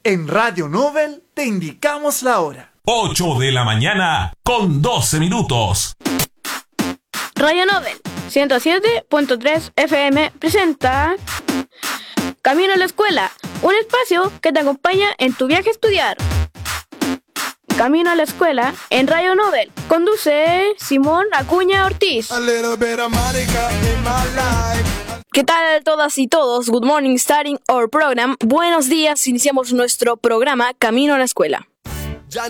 En Radio Nobel te indicamos la hora. 8 de la mañana con 12 minutos. Radio Nobel 107.3 FM presenta Camino a la Escuela, un espacio que te acompaña en tu viaje a estudiar. Camino a la Escuela en Radio Nobel. Conduce Simón Acuña Ortiz. ¿Qué tal todas y todos? Good morning, starting our program. Buenos días, iniciamos nuestro programa Camino a la Escuela.